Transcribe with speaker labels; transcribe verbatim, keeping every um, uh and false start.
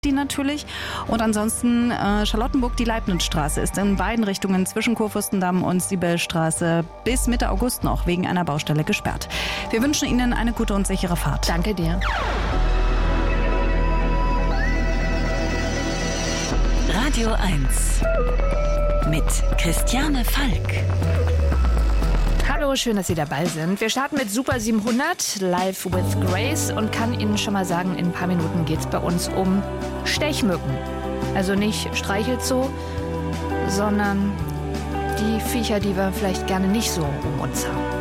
Speaker 1: die natürlich. Und ansonsten äh, Charlottenburg, die Leibnizstraße ist in beiden Richtungen zwischen Kurfürstendamm und Siebelstraße bis Mitte August noch wegen einer Baustelle gesperrt. Wir wünschen Ihnen eine gute und sichere Fahrt.
Speaker 2: Danke dir.
Speaker 3: Radio eins mit Christiane Falk.
Speaker 2: Hallo, schön, dass Sie dabei sind. Wir starten mit Super siebenhundert, Live with Grace, und kann Ihnen schon mal sagen, in ein paar Minuten geht es bei uns um Stechmücken. Also nicht Streichelzoo, sondern die Viecher, die wir vielleicht gerne nicht so um uns haben.